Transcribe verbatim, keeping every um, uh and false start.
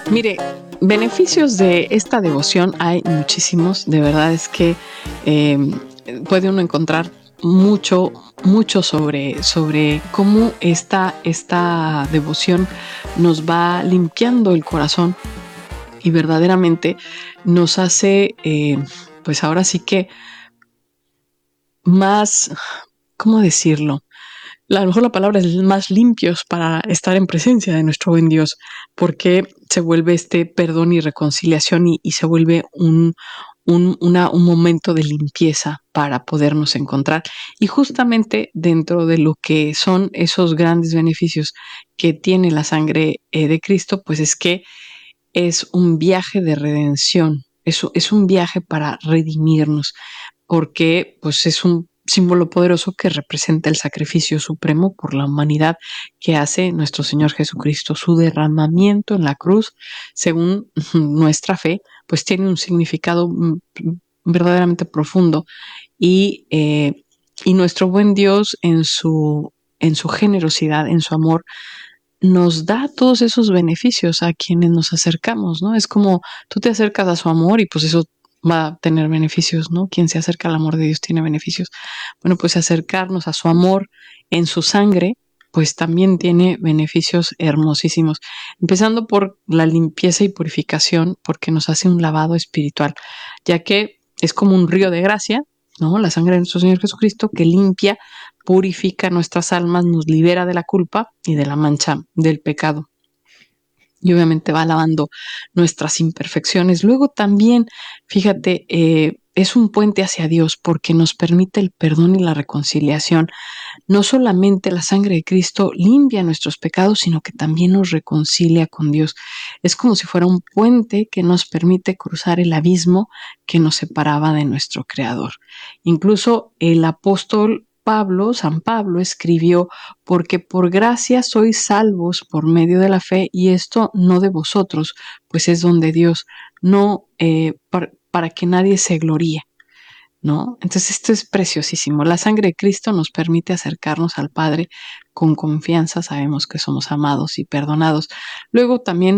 Mire, beneficios de esta devoción hay muchísimos. De verdad es que eh, puede uno encontrar mucho, mucho sobre, sobre cómo esta, esta devoción nos va limpiando el corazón y verdaderamente nos hace, eh, pues ahora sí que más, ¿cómo decirlo? A lo mejor la palabra es más limpios para estar en presencia de nuestro buen Dios, porque se vuelve este perdón y reconciliación y, y se vuelve un, un, una, un momento de limpieza para podernos encontrar. Y justamente dentro de lo que son esos grandes beneficios que tiene la sangre eh, de Cristo, pues es que es un viaje de redención, es, es un viaje para redimirnos, porque pues es un símbolo poderoso que representa el sacrificio supremo por la humanidad que hace nuestro Señor Jesucristo. Su derramamiento en la cruz, según nuestra fe, pues tiene un significado verdaderamente profundo y, eh, y nuestro buen Dios en su, en su generosidad, en su amor, nos da todos esos beneficios a quienes nos acercamos, ¿no? Es como tú te acercas a su amor y pues eso va a tener beneficios, ¿no? Quien se acerca al amor de Dios tiene beneficios. Bueno, pues acercarnos a su amor en su sangre, pues también tiene beneficios hermosísimos. Empezando por la limpieza y purificación, porque nos hace un lavado espiritual, ya que es como un río de gracia, ¿no? La sangre de nuestro Señor Jesucristo que limpia, purifica nuestras almas, nos libera de la culpa y de la mancha del pecado. Y obviamente va lavando nuestras imperfecciones. Luego también, fíjate, eh, es un puente hacia Dios porque nos permite el perdón y la reconciliación. No solamente la sangre de Cristo limpia nuestros pecados, sino que también nos reconcilia con Dios. Es como si fuera un puente que nos permite cruzar el abismo que nos separaba de nuestro Creador. Incluso el apóstol Pablo, San Pablo, escribió: porque por gracia sois salvos por medio de la fe, y esto no de vosotros, pues es don de Dios, no eh, para, para que nadie se gloríe, ¿no? Entonces esto es preciosísimo. La sangre de Cristo nos permite acercarnos al Padre con confianza, sabemos que somos amados y perdonados. Luego también